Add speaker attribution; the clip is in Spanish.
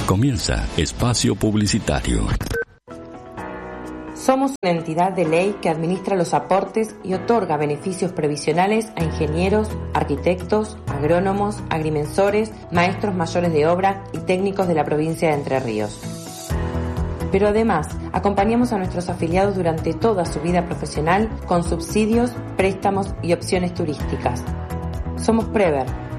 Speaker 1: Comienza Espacio Publicitario.
Speaker 2: Somos una entidad de ley que administra los aportes y otorga beneficios previsionales a ingenieros, arquitectos, agrónomos, agrimensores, maestros mayores de obra y técnicos de la provincia de Entre Ríos. Pero además, acompañamos a nuestros afiliados durante toda su vida profesional con subsidios, préstamos y opciones turísticas. Somos Prever,